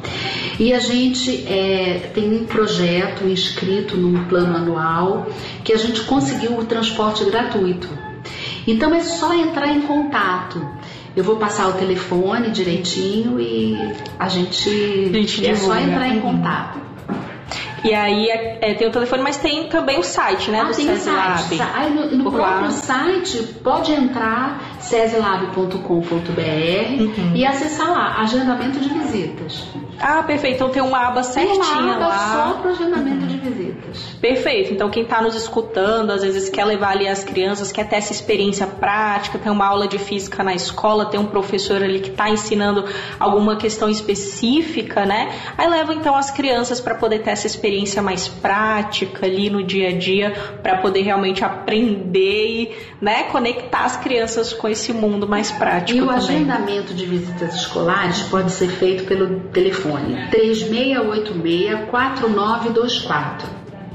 E a gente é, tem um projeto inscrito num plano anual que a gente conseguiu o transporte gratuito. Então é só entrar em contato. Eu vou passar o telefone direitinho e a gente, a gente é só entrar em contato. E aí é, tem o telefone, mas tem também o site, né? Ah, do tem o site. Aí no, no próprio site pode entrar seslab ponto com ponto b r uhum. e acessar lá, agendamento de visitas. Ah, perfeito. Então tem uma aba certinha tem uma aba lá. Só para agendamento uhum. de visitas. Perfeito. Então quem está nos escutando, às vezes quer levar ali as crianças, quer ter essa experiência prática, tem uma aula de física na escola, tem um professor ali que está ensinando alguma questão específica, né? Aí leva então as crianças para poder ter essa experiência mais prática ali no dia a dia, para poder realmente aprender e, né, conectar as crianças com esse mundo mais prático. E o também. Agendamento de visitas escolares pode ser feito pelo telefone três seis oito seis, quatro nove dois quatro.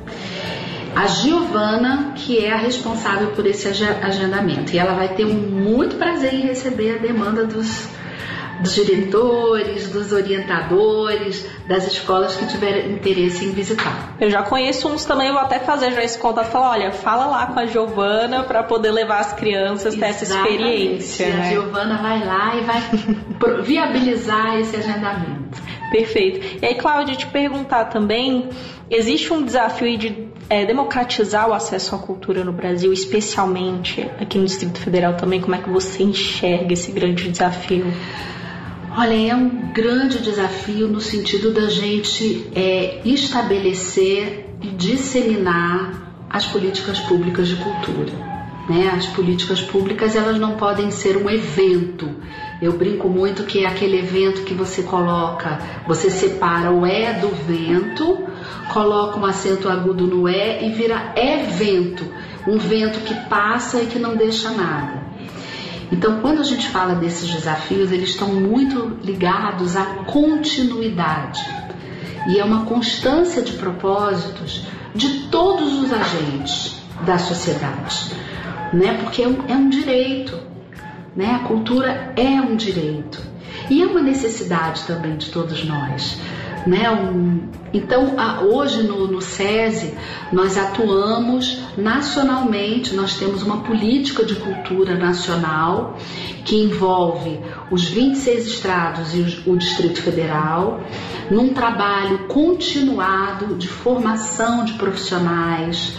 A Giovana, que é a responsável por esse agendamento, e ela vai ter muito prazer em receber a demanda dos, dos diretores, dos orientadores, das escolas que tiverem interesse em visitar. Eu já conheço uns também, eu vou até fazer já esse contato, falar, olha, fala lá com a Giovana para poder levar as crianças a ter essa experiência. Né? A Giovana vai lá e vai viabilizar esse agendamento. Perfeito. E aí, Cláudia, te perguntar também, existe um desafio de é, democratizar o acesso à cultura no Brasil, especialmente aqui no Distrito Federal também, como é que você enxerga esse grande desafio? Olha, é um grande desafio no sentido da gente é, estabelecer e disseminar as políticas públicas de cultura. Né? As políticas públicas, elas não podem ser um evento. Eu brinco muito que é aquele evento que você coloca, você separa o é do vento, coloca um acento agudo no é e vira evento, um vento que passa e que não deixa nada. Então, quando a gente fala desses desafios, eles estão muito ligados à continuidade. E é uma constância de propósitos de todos os agentes da sociedade, né? Porque é um, é um direito, né? A cultura é um direito. E é uma necessidade também de todos nós. Né? Um, então, a, hoje no, no SESI, nós atuamos nacionalmente, nós temos uma política de cultura nacional que envolve os vinte e seis estados e os, o Distrito Federal, num trabalho continuado de formação de profissionais,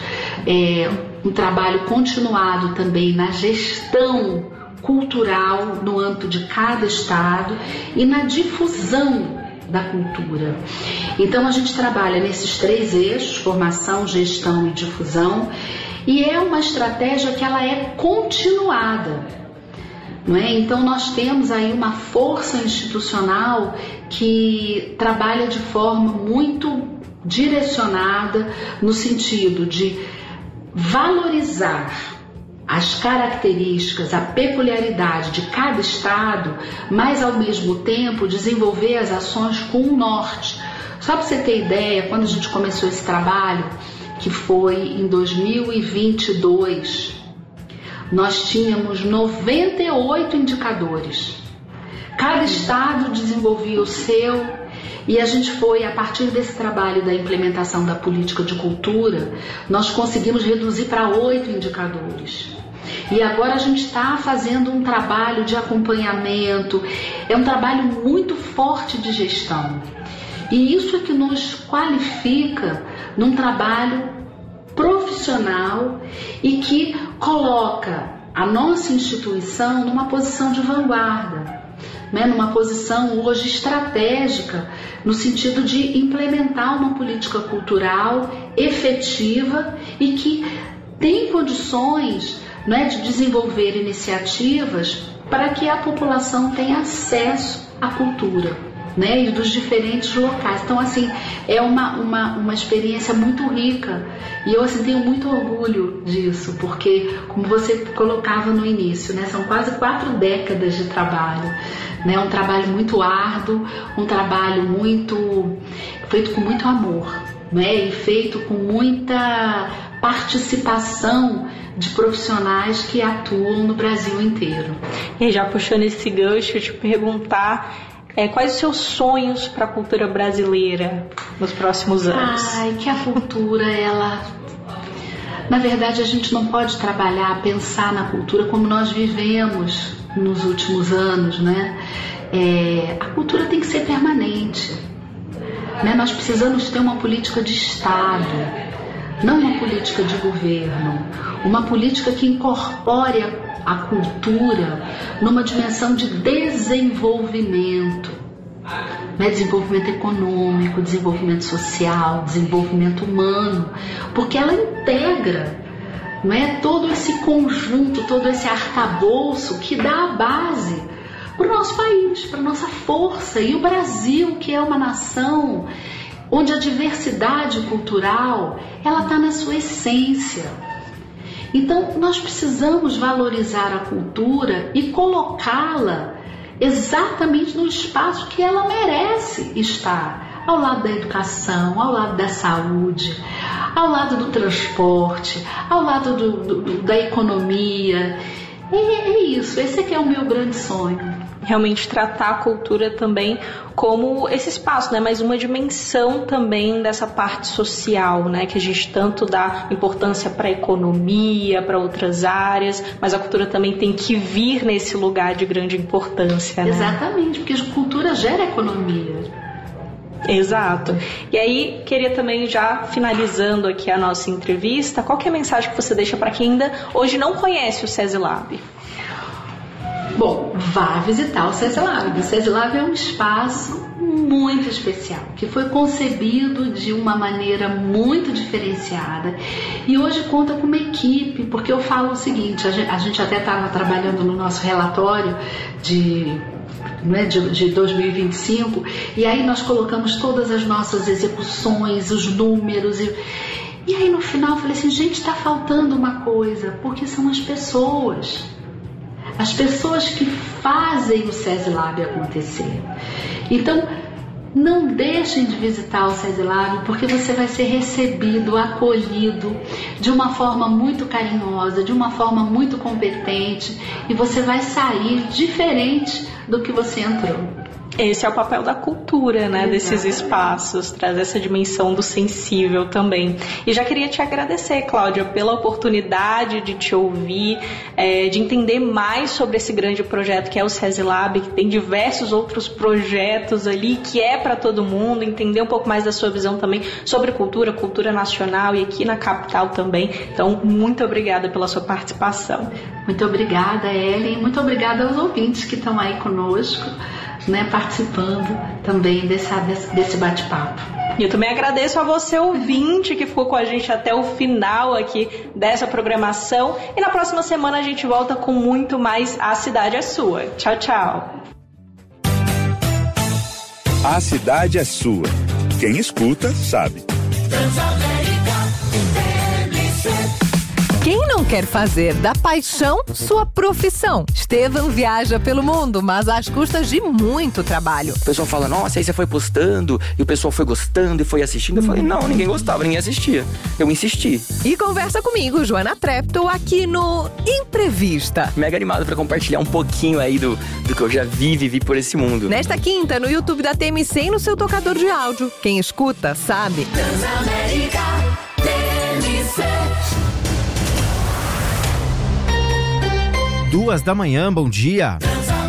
é, um trabalho continuado também na gestão cultural no âmbito de cada estado e na difusão da cultura. Então a gente trabalha nesses três eixos, formação, gestão e difusão, e é uma estratégia que ela é continuada, não é? Então nós temos aí uma força institucional que trabalha de forma muito direcionada no sentido de valorizar as características, a peculiaridade de cada estado, mas ao mesmo tempo desenvolver as ações com o norte. Só para você ter ideia, quando a gente começou esse trabalho, que foi em dois mil e vinte e dois, nós tínhamos noventa e oito indicadores. Cada estado desenvolvia o seu, e a gente foi, a partir desse trabalho da implementação da política de cultura, nós conseguimos reduzir para oito indicadores. E agora a gente está fazendo um trabalho de acompanhamento, é um trabalho muito forte de gestão. E isso é que nos qualifica num trabalho profissional e que coloca a nossa instituição numa posição de vanguarda, né? Numa posição hoje estratégica, no sentido de implementar uma política cultural efetiva e que tem condições, né, de desenvolver iniciativas para que a população tenha acesso à cultura, né, e dos diferentes locais. Então, assim, é uma, uma, uma experiência muito rica e eu, assim, tenho muito orgulho disso, porque, como você colocava no início, né, são quase quatro décadas de trabalho, né, um trabalho muito árduo, um trabalho muito feito com muito amor, né, e feito com muita participação de profissionais que atuam no Brasil inteiro. E já puxando esse gancho, te perguntar, É, quais os seus sonhos para a cultura brasileira nos próximos anos? Ai, que a cultura, ela... Na verdade, a gente não pode trabalhar, pensar na cultura como nós vivemos nos últimos anos, né? É, a cultura tem que ser permanente, né? Nós precisamos ter uma política de Estado, não uma política de governo, uma política que incorpore a, a cultura numa dimensão de desenvolvimento, né? Desenvolvimento econômico, desenvolvimento social, desenvolvimento humano, porque ela integra, não é, todo esse conjunto, todo esse arcabouço que dá a base para o nosso país, para a nossa força. E o Brasil, que é uma nação onde a diversidade cultural ela está na sua essência. Então nós precisamos valorizar a cultura e colocá-la exatamente no espaço que ela merece estar, ao lado da educação, ao lado da saúde, ao lado do transporte, ao lado do, do, da economia. É, é isso, esse aqui é o meu grande sonho. Realmente tratar a cultura também como esse espaço, né? Mas uma dimensão também dessa parte social, né? Que a gente tanto dá importância para a economia, para outras áreas, mas a cultura também tem que vir nesse lugar de grande importância, né? Exatamente, porque a cultura gera economia. Exato. E aí, queria também, já finalizando aqui a nossa entrevista, qual que é a mensagem que você deixa para quem ainda hoje não conhece o SESI-Lab? Bom, vá visitar o SESI-Lab. O SESI-Lab é um espaço muito especial, que foi concebido de uma maneira muito diferenciada e hoje conta com uma equipe, porque eu falo o seguinte, a gente, a gente até estava trabalhando no nosso relatório de... Né, de, de dois mil e vinte e cinco, e aí nós colocamos todas as nossas execuções, os números, e, e aí no final eu falei assim, gente, está faltando uma coisa, porque são as pessoas, as pessoas que fazem o SESI-Lab acontecer. Então, não deixem de visitar o SESI-Lab, porque você vai ser recebido, acolhido de uma forma muito carinhosa, de uma forma muito competente, e você vai sair diferente do que você entrou. Esse é o papel da cultura, né? Exatamente. Desses espaços, trazer essa dimensão do sensível também. E já queria te agradecer, Cláudia, pela oportunidade de te ouvir, é, de entender mais sobre esse grande projeto que é o SESI-Lab, que tem diversos outros projetos ali, que é para todo mundo, entender um pouco mais da sua visão também sobre cultura, cultura nacional e aqui na capital também. Então, muito obrigada pela sua participação. Muito obrigada, Ellen, muito obrigada aos ouvintes que estão aí conosco, né, participando também desse, desse bate-papo. E eu também agradeço a você, ouvinte, que ficou com a gente até o final aqui dessa programação. E na próxima semana a gente volta com muito mais A Cidade é Sua. Tchau, tchau. A Cidade é Sua. Quem escuta, sabe. Quem não quer fazer da paixão sua profissão? Estevam viaja pelo mundo, mas às custas de muito trabalho. O pessoal fala, nossa, aí você foi postando e o pessoal foi gostando e foi assistindo. Eu falei, não, ninguém gostava, ninguém assistia. Eu insisti. E conversa comigo, Joana Treptow, aqui no Imprevista. Mega animado pra compartilhar um pouquinho aí do, do que eu já vi, vivi por esse mundo. Nesta quinta, no YouTube da T M C e no seu tocador de áudio. Quem escuta, sabe. Transamérica T M C. Duas da manhã, bom dia.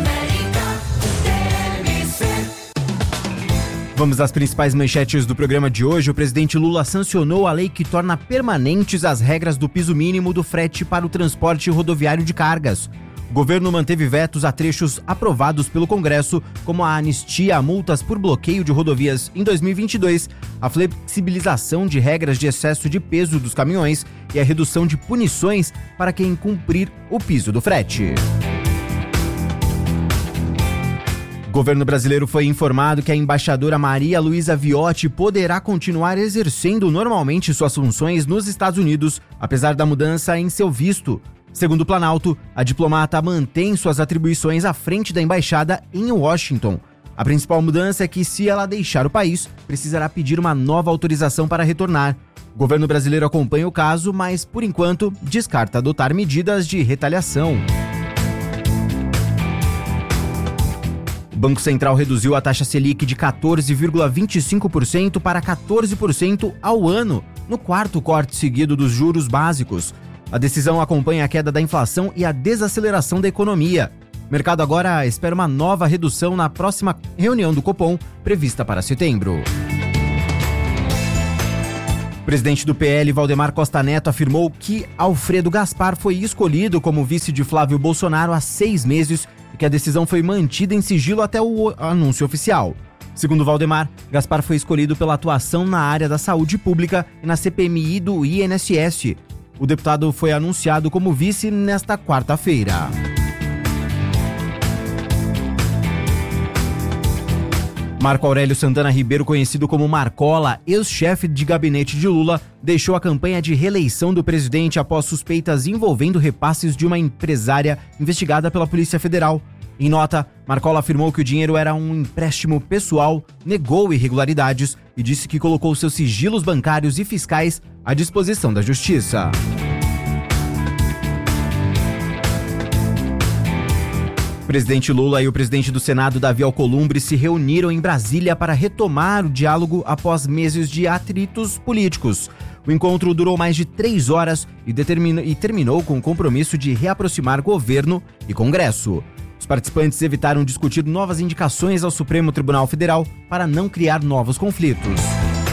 Vamos às principais manchetes do programa de hoje. O presidente Lula sancionou a lei que torna permanentes as regras do piso mínimo do frete para o transporte rodoviário de cargas. O governo manteve vetos a trechos aprovados pelo Congresso, como a anistia a multas por bloqueio de rodovias em dois mil e vinte e dois, a flexibilização de regras de excesso de peso dos caminhões e a redução de punições para quem cumprir o piso do frete. O governo brasileiro foi informado que a embaixadora Maria Luísa Viotti poderá continuar exercendo normalmente suas funções nos Estados Unidos, apesar da mudança em seu visto. Segundo o Planalto, a diplomata mantém suas atribuições à frente da embaixada em Washington. A principal mudança é que, se ela deixar o país, precisará pedir uma nova autorização para retornar. O governo brasileiro acompanha o caso, mas, por enquanto, descarta adotar medidas de retaliação. O O Banco Central reduziu a taxa Selic de quatorze vírgula vinte e cinco por cento para quatorze por cento ao ano, no quarto corte seguido dos juros básicos. A decisão acompanha a queda da inflação e a desaceleração da economia. O mercado agora espera uma nova redução na próxima reunião do Copom, prevista para setembro. O presidente do P L, Valdemar Costa Neto, afirmou que Alfredo Gaspar foi escolhido como vice de Flávio Bolsonaro há seis meses e que a decisão foi mantida em sigilo até o anúncio oficial. Segundo Valdemar, Gaspar foi escolhido pela atuação na área da saúde pública e na C P M I do I N S S. O deputado foi anunciado como vice nesta quarta-feira. Marco Aurélio Santana Ribeiro, conhecido como Marcola, ex-chefe de gabinete de Lula, deixou a campanha de reeleição do presidente após suspeitas envolvendo repasses de uma empresária investigada pela Polícia Federal. Em nota, Marcola afirmou que o dinheiro era um empréstimo pessoal, negou irregularidades e disse que colocou seus sigilos bancários e fiscais à disposição da Justiça. O presidente Lula e o presidente do Senado, Davi Alcolumbre, se reuniram em Brasília para retomar o diálogo após meses de atritos políticos. O encontro durou mais de três horas e, determinou, e terminou com o compromisso de reaproximar governo e Congresso. Os participantes evitaram discutir novas indicações ao Supremo Tribunal Federal para não criar novos conflitos.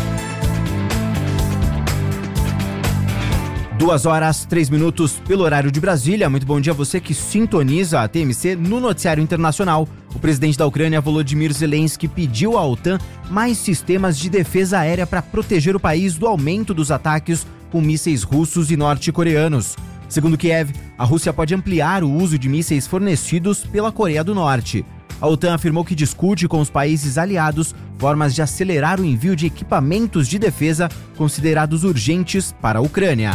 Duas horas, três minutos pelo horário de Brasília. Muito bom dia a você que sintoniza a T M C no noticiário internacional. O presidente da Ucrânia, Volodymyr Zelensky, pediu à OTAN mais sistemas de defesa aérea para proteger o país do aumento dos ataques com mísseis russos e norte-coreanos. Segundo Kiev, a Rússia pode ampliar o uso de mísseis fornecidos pela Coreia do Norte. A OTAN afirmou que discute com os países aliados formas de acelerar o envio de equipamentos de defesa considerados urgentes para a Ucrânia.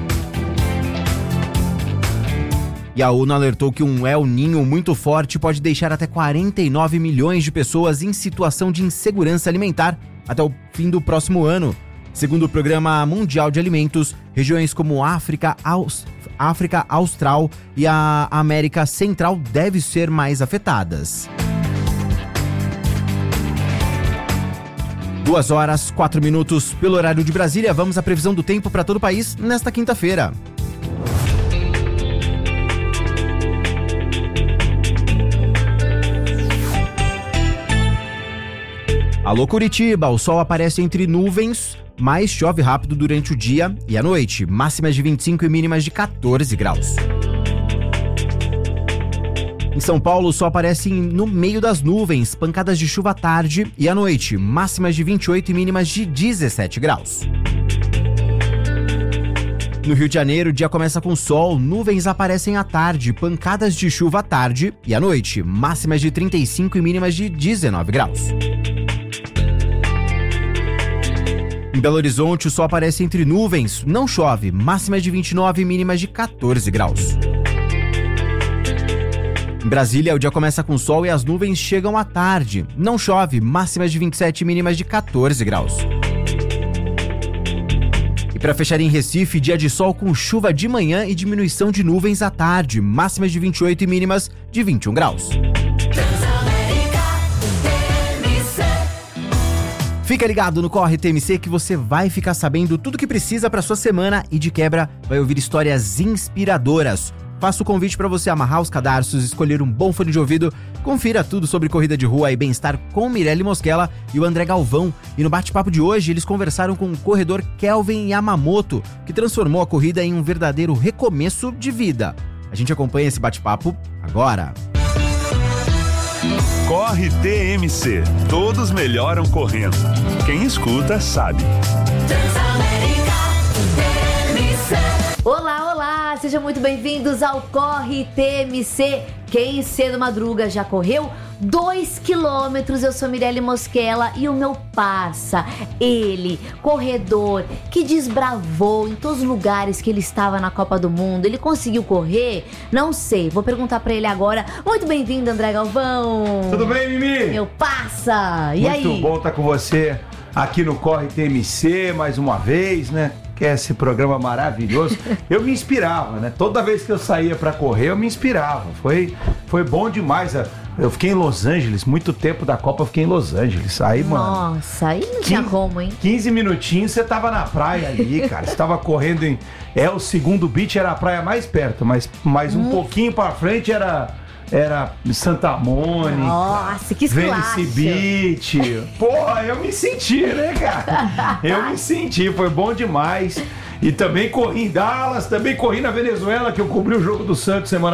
E a ONU alertou que um El Niño muito forte pode deixar até quarenta e nove milhões de pessoas em situação de insegurança alimentar até o fim do próximo ano. Segundo o Programa Mundial de Alimentos, regiões como África, Aus... África Austral e a América Central devem ser mais afetadas. Duas horas, quatro minutos pelo horário de Brasília. Vamos à previsão do tempo para todo o país nesta quinta-feira. Alô Curitiba, o sol aparece entre nuvens, mas chove rápido durante o dia e a noite. Máximas de vinte e cinco e mínimas de quatorze graus. Em São Paulo, o sol aparece no meio das nuvens, pancadas de chuva à tarde e à noite. Máximas de vinte e oito e mínimas de dezessete graus. No Rio de Janeiro, o dia começa com sol, nuvens aparecem à tarde, pancadas de chuva à tarde e à noite. Máximas de trinta e cinco e mínimas de dezenove graus. Em Belo Horizonte, o sol aparece entre nuvens, não chove, máximas de vinte e nove e mínimas de quatorze graus. Em Brasília, o dia começa com sol e as nuvens chegam à tarde, não chove, máximas de vinte e sete e mínimas de quatorze graus. E para fechar em Recife, dia de sol com chuva de manhã e diminuição de nuvens à tarde, máximas de vinte e oito e mínimas de vinte e um graus. Fica ligado no Corre T M C que você vai ficar sabendo tudo que precisa para sua semana e de quebra vai ouvir histórias inspiradoras. Faço o convite para você amarrar os cadarços, escolher um bom fone de ouvido, confira tudo sobre corrida de rua e bem-estar com Mirelle Mosquela e o André Galvão. E no bate-papo de hoje eles conversaram com o corredor Kelvin Yamamoto, que transformou a corrida em um verdadeiro recomeço de vida. A gente acompanha esse bate-papo agora. Corre T M C. Todos melhoram correndo. Quem escuta sabe. Olá, olá! Sejam muito bem-vindos ao Corre T M C. Quem cedo madruga já correu? Dois quilômetros, eu sou Mirelle Mosquela e o meu parça, ele, corredor, que desbravou em todos os lugares que ele estava na Copa do Mundo. Ele conseguiu correr? Não sei, vou perguntar pra ele agora. Muito bem-vindo, André Galvão. Tudo bem, Mimi? Meu parça, e Muito aí? Muito bom estar com você aqui no Corre T M C mais uma vez, né? Que é esse programa maravilhoso. Eu me inspirava, né? Toda vez que eu saía para correr, eu me inspirava. Foi, foi bom demais. Eu fiquei em Los Angeles, muito tempo da Copa eu fiquei em Los Angeles. Aí, mano. Nossa, aí não tinha como, hein? quinze minutinhos você tava na praia ali, cara. Você tava correndo em. É, o segundo beach era a praia mais perto, mas mais um hum. pouquinho pra frente era. Era Santa Mônica. Nossa, que Venice Beach. Porra, eu me senti, né, cara? Eu me senti, foi bom demais. E também corri em Dallas, também corri na Venezuela, que eu cobri o jogo do Santos semana